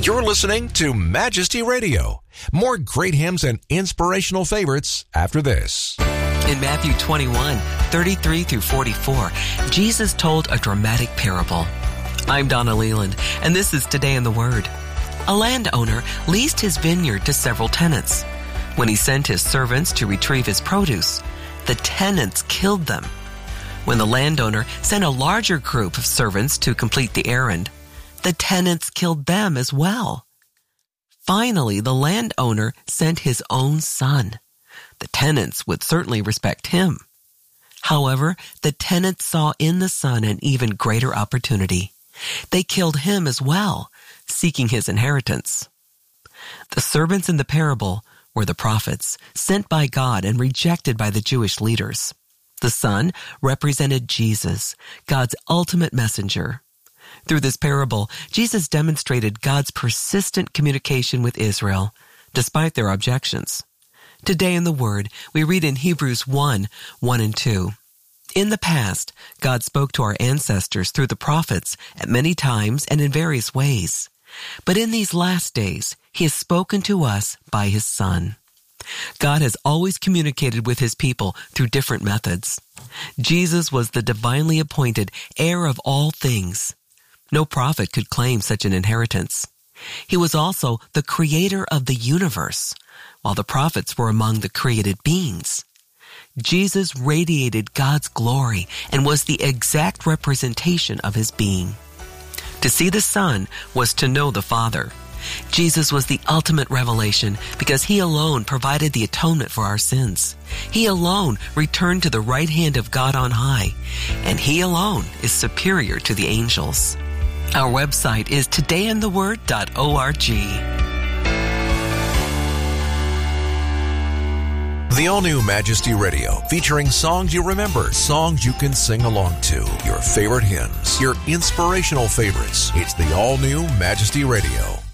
You're listening to Majesty Radio. More great hymns and inspirational favorites after this. In Matthew 21, 33 through 44, Jesus told a dramatic parable. I'm Donna Leland, and this is Today in the Word. A landowner leased his vineyard to several tenants. When he sent his servants to retrieve his produce, the tenants killed them. When the landowner sent a larger group of servants to complete the errand, the tenants killed them as well. Finally, the landowner sent his own son. The tenants would certainly respect him. However, the tenants saw in the son an even greater opportunity. They killed him as well, seeking his inheritance. The servants in the parable were the prophets, sent by God and rejected by the Jewish leaders. The son represented Jesus, God's ultimate messenger. Through this parable, Jesus demonstrated God's persistent communication with Israel, despite their objections. Today in the Word, we read in Hebrews 1, 1 and 2. In the past, God spoke to our ancestors through the prophets at many times and in various ways. But in these last days, He has spoken to us by His Son. God has always communicated with His people through different methods. Jesus was the divinely appointed heir of all things. No prophet could claim such an inheritance. He was also the creator of the universe, while the prophets were among the created beings. Jesus radiated God's glory and was the exact representation of His being. To see the Son was to know the Father. Jesus was the ultimate revelation because He alone provided the atonement for our sins. He alone returned to the right hand of God on high, and He alone is superior to the angels. Our website is todayintheword.org. The all-new Majesty Radio, featuring songs you remember, songs you can sing along to, your favorite hymns, your inspirational favorites. It's the all-new Majesty Radio.